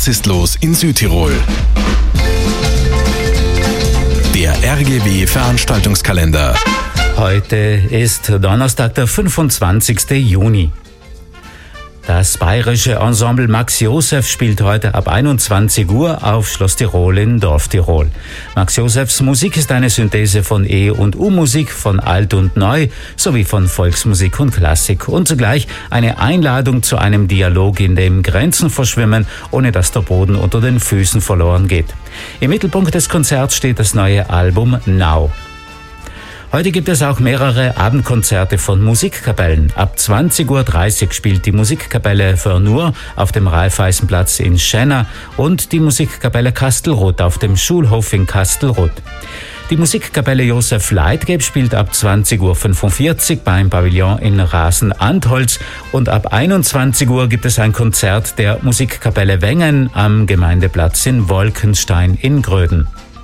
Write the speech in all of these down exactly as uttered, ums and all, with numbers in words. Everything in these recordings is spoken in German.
ist los in Südtirol? Der R G W-Veranstaltungskalender. Heute ist Donnerstag, der fünfundzwanzigste Juni. Das bayerische Ensemble Max Joseph spielt heute ab einundzwanzig Uhr auf Schloss Tirol in Dorftirol. Max Josephs Musik ist eine Synthese von E- und U-Musik, von Alt und Neu sowie von Volksmusik und Klassik und zugleich eine Einladung zu einem Dialog, in dem Grenzen verschwimmen, ohne dass der Boden unter den Füßen verloren geht. Im Mittelpunkt des Konzerts steht das neue Album Now. Heute gibt es auch mehrere Abendkonzerte von Musikkapellen. Ab zwanzig Uhr dreißig spielt die Musikkapelle Vernur auf dem Raiffeisenplatz in Schenna und die Musikkapelle Kastelruth auf dem Schulhof in Kastelruth. Die Musikkapelle Josef Leitgeb spielt ab zwanzig Uhr fünfundvierzig beim Pavillon in Rasen-Antholz und ab einundzwanzig Uhr gibt es ein Konzert der Musikkapelle Wengen am Gemeindeplatz in Wolkenstein in Gröden.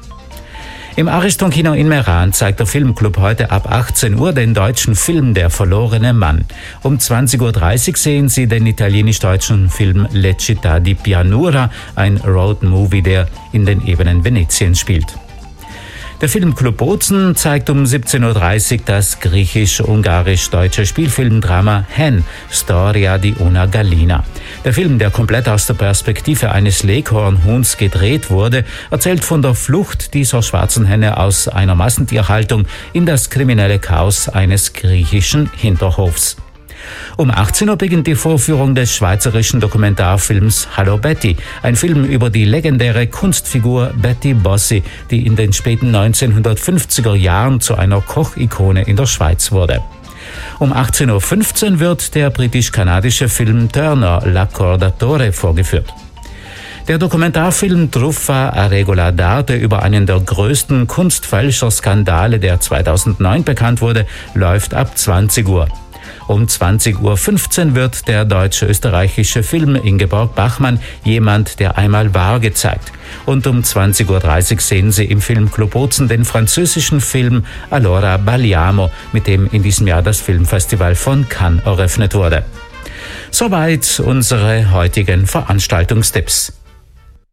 Im Ariston-Kino in Meran zeigt der Filmclub heute ab achtzehn Uhr den deutschen Film Der verlorene Mann. Um zwanzig Uhr dreißig sehen Sie den italienisch-deutschen Film Le Città di Pianura, ein Roadmovie, der in den Ebenen Venetiens spielt. Der Filmclub Bozen zeigt um siebzehn Uhr dreißig das griechisch-ungarisch-deutsche Spielfilmdrama Hen, Storia di una Gallina. Der Film, der komplett aus der Perspektive eines Leghornhuhns gedreht wurde, erzählt von der Flucht dieser schwarzen Henne aus einer Massentierhaltung in das kriminelle Chaos eines griechischen Hinterhofs. Um achtzehn Uhr beginnt die Vorführung des schweizerischen Dokumentarfilms Hallo Betty, ein Film über die legendäre Kunstfigur Betty Bossi, die in den späten neunzehnhundertfünfziger Jahren zu einer Kochikone in der Schweiz wurde. Um achtzehn Uhr fünfzehn wird der britisch-kanadische Film Turner, L'Accordatore vorgeführt. Der Dokumentarfilm Truffa a regola d'arte über einen der größten Kunstfälscherskandale, der zweitausendneun bekannt wurde, läuft ab zwanzig Uhr. Um zwanzig Uhr fünfzehn wird der deutsch-österreichische Film Ingeborg Bachmann Jemand, der einmal war gezeigt. Und um zwanzig Uhr dreißig sehen Sie im Filmclub Bozen den französischen Film Allora balliamo, mit dem in diesem Jahr das Filmfestival von Cannes eröffnet wurde. Soweit unsere heutigen Veranstaltungstipps.